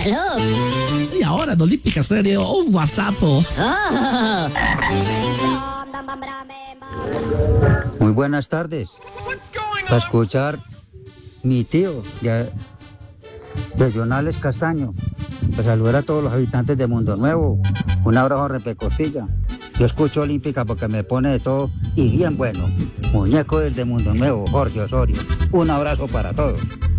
Hello. Y ahora en Olímpica Estéreo, un WhatsApp. Oh. Muy buenas tardes. Para escuchar mi tío de Jonales Castaño. Para saludar a todos los habitantes de Mundo Nuevo. Un abrazo repecostilla. Yo escucho Olímpica porque me pone de todo y bien bueno. Muñeco del de Mundo Nuevo, Jorge Osorio. Un abrazo para todos.